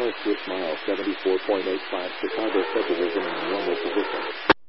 Swiss mile 74.85, Chicago subdivision in normal position.